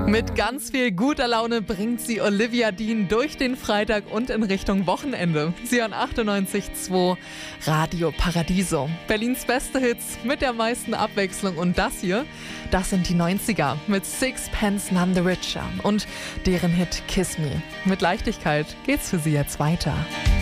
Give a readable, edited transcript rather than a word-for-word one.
Mit ganz viel guter Laune bringt sie Olivia Dean durch den Freitag und in Richtung Wochenende. Sie hören 98.2 Radio Paradiso. Berlins beste Hits mit der meisten Abwechslung. Und das hier, das sind die 90er mit Sixpence None the Richer und deren Hit Kiss Me. Mit Leichtigkeit geht's für sie jetzt weiter.